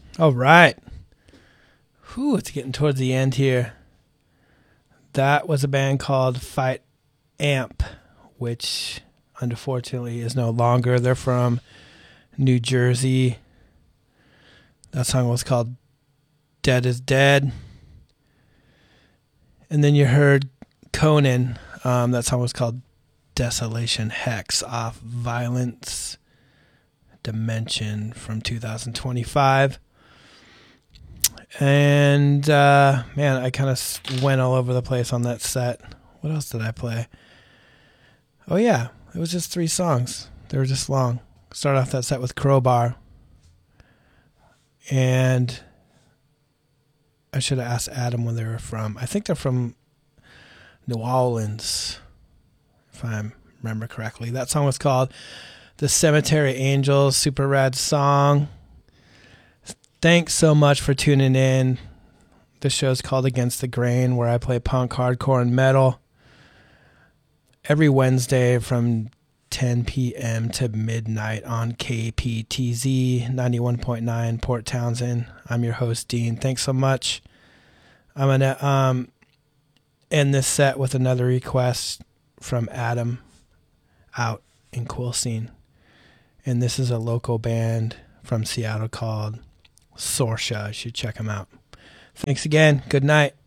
All right. Whew, it's getting towards the end here. That was a band called Fight Amp, which unfortunately is no longer. They're from New Jersey. That song was called Dead is Dead. And then you heard Conan. That song was called Desolation Hex off Violence Dimension from 2025. And man, I kind of went all over the place on that set. What else did I play? Oh yeah, it was just 3 songs. They were just long. Start off that set with Crowbar. And I should have asked Adam where they were from. I think they're from New Orleans, if I remember correctly. That song was called The Cemetery Angels. Super rad song. Thanks so much for tuning in. The show's called Against the Grain, where I play punk, hardcore, and metal every Wednesday from 10 p.m. to midnight on KPTZ 91.9 Port Townsend. I'm your host, Dean. Thanks so much. I'm going to end this set with another request from Adam out in Cool Scene. And this is a local band from Seattle called Sorsha. You should check them out. Thanks again. Good night.